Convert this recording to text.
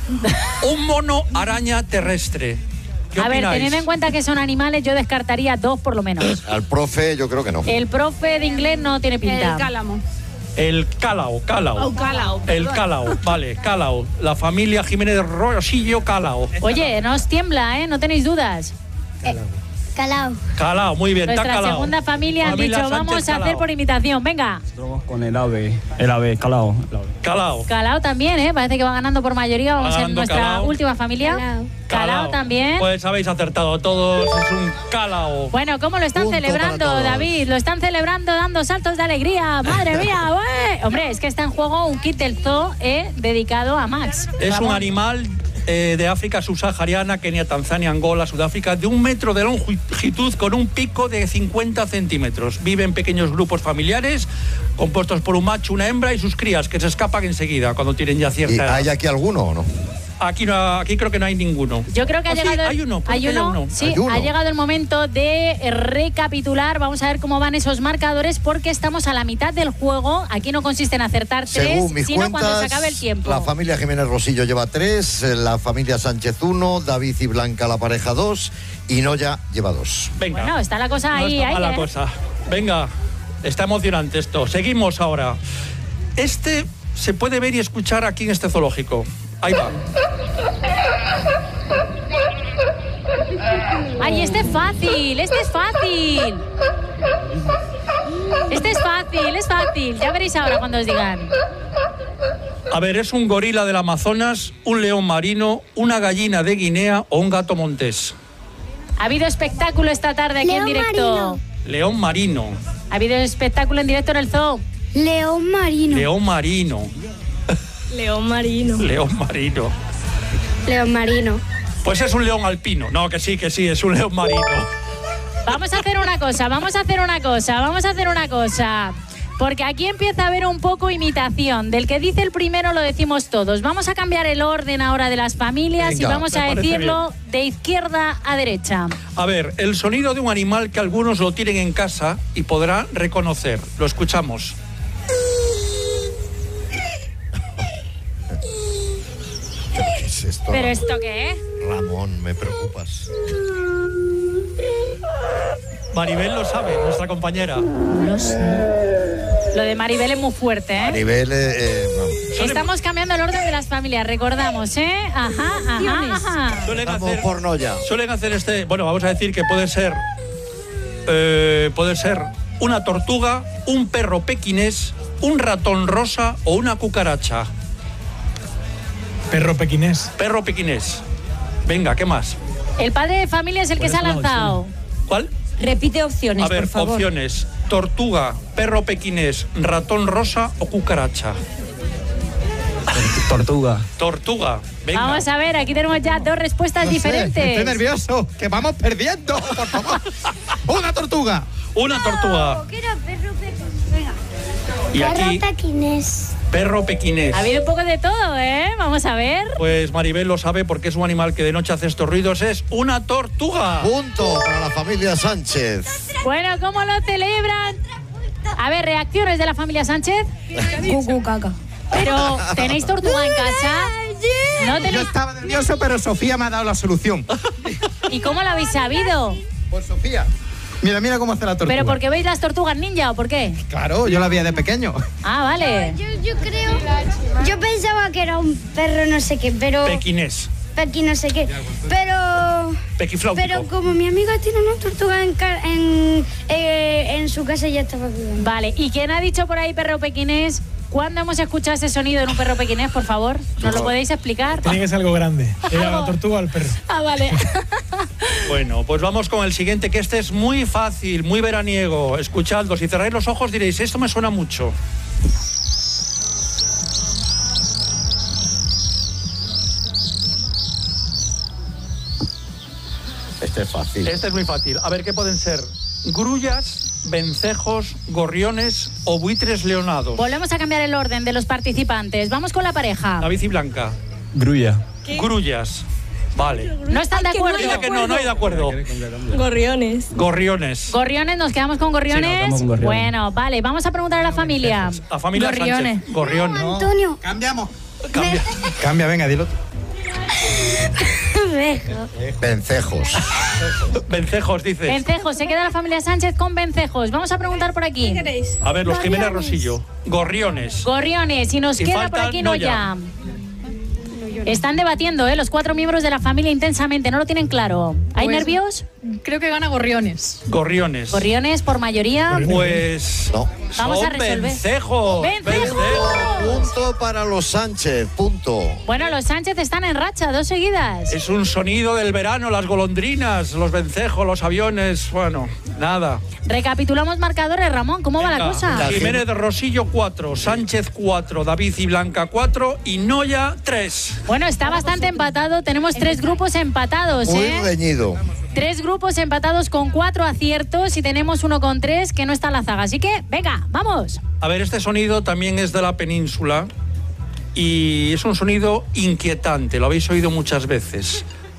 Un mono araña terrestre. ¿Qué opináis? A ver, teniendo en cuenta que son animales, yo descartaría 2 por lo menos. Al profe yo creo que no. El profe de inglés no tiene pinta. El cálamo. El Cálao. Oh, Cálao. El Cálao, vale, Cálao. La familia Jiménez Rosillo Cálao. Oye, no os tiembla, ¿eh? No tenéis dudas. Calao. Cálao, muy bien, está Nuestra Cálao. segunda familia han Familia dicho, Sánchez vamos a hacer Cálao. por imitación. Venga. Vamos con el ave, Calao. Cálao. Calao también, ¿eh? Parece que va ganando por mayoría. Vamos a ser Ganando nuestra Calao. última familia. Calao también. Pues habéis acertado todos, es un Cálao. Bueno, ¿cómo lo están Punto celebrando, para todos. David? Lo están celebrando dando saltos de alegría. ¡Madre mía! ¡Ué! Hombre, es que está en juego un kit del zoo dedicado a Max. Es un Ramón. animal de África subsahariana, Kenia, Tanzania, Angola, Sudáfrica, de 1 metro de longitud con un pico de 50 centímetros. Vive en pequeños grupos familiares compuestos por un macho, una hembra y sus crías, que se escapan enseguida cuando tienen ya ¿Y cierta edad. hay aquí alguno o no? Aquí creo que no hay ninguno. Yo creo que ha Ah, sí, llegado. hay uno, ¿por qué hay uno? Sí, Hay uno. ha llegado el momento de recapitular. Vamos a ver cómo van esos marcadores, porque estamos a la mitad del juego. Aquí no consiste en acertar 3, Según mis sino cuentas, cuando se acabe el tiempo. la familia Jiménez Rosillo lleva 3, la familia Sánchez 1, David y Blanca la pareja 2 y Noya lleva 2. Venga. Bueno, está la cosa No ahí. está ahí, mala ¿eh? cosa. Venga, está emocionante esto. Seguimos ahora. Este se puede ver y escuchar aquí en este zoológico. Ahí va. Ay, este es fácil, este es fácil. Este es fácil. Ya veréis ahora cuando os digan. A ver, ¿es un gorila del Amazonas, un león marino, una gallina de Guinea o un gato montés? Ha habido espectáculo esta tarde aquí en León directo. marino. León marino. Ha habido espectáculo en directo en el zoo. León marino. León marino. León marino. León marino. León marino. Pues es un león alpino. No, que sí, es un león marino. Vamos a hacer una cosa. Porque aquí empieza a haber un poco imitación. Del que dice el primero lo decimos todos. Vamos a cambiar el orden ahora de las familias. Venga, y vamos me a parece decirlo de izquierda a derecha. A ver, el sonido de un animal que algunos lo tienen en casa y podrán reconocer. Lo escuchamos. ¿Qué es esto? ¿Pero esto qué es? Ramón, me preocupas. Maribel lo sabe, nuestra compañera. Lo de Maribel es muy fuerte, A ¿eh? nivel... Estamos cambiando el orden de las familias, recordamos, ¿eh? Ajá. Vamos por Noya. Suelen hacer este... Bueno, vamos a decir que puede ser una tortuga, un perro pequinés, un ratón rosa o una cucaracha. Perro pequinés. Perro pequinés. Venga, ¿qué más? El padre de familia es el que se ha lanzado. ¿Cuál? Repite opciones, A ver, por favor. opciones. Tortuga, perro pequinés, ratón rosa o cucaracha. Tortuga. Tortuga. Venga. Vamos a ver, aquí tenemos ya 2 respuestas diferentes. Estoy nervioso, que vamos perdiendo, por favor. Una tortuga. Una tortuga. ¿Qué era perro pequinés? Venga. Y aquí, Perro pequinés. perro pequinés. Ha habido un poco de todo, ¿eh? Vamos a ver. Pues Maribel lo sabe porque es un animal que de noche hace estos ruidos. Es una tortuga. Punto para la familia Sánchez. Bueno, ¿cómo lo celebran? A ver, reacciones de la familia Sánchez. Cucu caca. Pero, ¿tenéis tortuga en casa? ¿No Yo tenéis? estaba nervioso, pero Sofía me ha dado la solución. ¿Y cómo lo habéis sabido? Por Sofía. Mira, mira cómo hace la tortuga. ¿Pero porque veis las tortugas ninja o por qué? Claro, yo la veía de pequeño. Ah, vale. Yo creo. Yo pensaba que era un perro no sé qué, pero. Pequinés. Pequi no sé qué. Pero. Pequifláutico. Pero como mi amiga tiene una tortuga en su casa, ya estaba cuidando. Vale, ¿y quién ha dicho por ahí perro pequinés? ¿Cuándo hemos escuchado ese sonido en un perro pequinés, por favor? ¿Nos lo podéis explicar? Tiene que ser algo grande. Era la tortuga al perro. Ah, vale. Bueno, pues vamos con el siguiente, que este es muy fácil, muy veraniego. Escuchadlo, si cerráis los ojos diréis, esto me suena mucho. Este es fácil. Este es muy fácil. A ver, ¿qué pueden ser? Grullas, vencejos, gorriones o buitres leonados. Volvemos a cambiar el orden de los participantes. Vamos con la pareja. David y Blanca. Grulla. Grullas. Vale. ¿No están de Ay, que no acuerdo? hay Dice que no hay de acuerdo. Gorriones. Gorriones. ¿Gorriones? ¿Nos quedamos con gorriones? Sí, nos quedamos con gorriones. Bueno, vale, vamos a preguntar a la familia. La familia Gorriones. Sánchez. Gorriones. Antonio. Cambiamos. Cambia. Cambia, venga, dilo. Vencejos. Vencejos, dice. Vencejos, se queda la familia Sánchez con vencejos. Vamos a preguntar por aquí. A ver, los Jiménez Rosillo. Gorriones. Gorriones, y nos Y queda falta por aquí Noya. Noya. Están debatiendo, los 4 miembros de la familia intensamente, no lo tienen claro. ¿Hay Pues, nervios? Creo que gana Gorriones. Gorriones. Gorriones por mayoría. Pues No. Vamos son a resolver. vencejos. ¡Vencejos! Punto para los Sánchez, punto. Bueno, los Sánchez están en racha, 2 seguidas. Es un sonido del verano, las golondrinas, los vencejos, los aviones, bueno, nada. Recapitulamos marcadores, Ramón, ¿cómo va la Venga, cosa? Jiménez Rosillo 4, Sánchez 4, David y Blanca 4 y Noya 3. Bueno, está bastante empatado, tenemos 3 grupos empatados, Muy ¿eh? reñido. 3 grupos empatados con 4 aciertos y tenemos uno con 3 que no está en la zaga. Así que, venga, vamos. A ver, este sonido también es de la península y es un sonido inquietante, lo habéis oído muchas veces.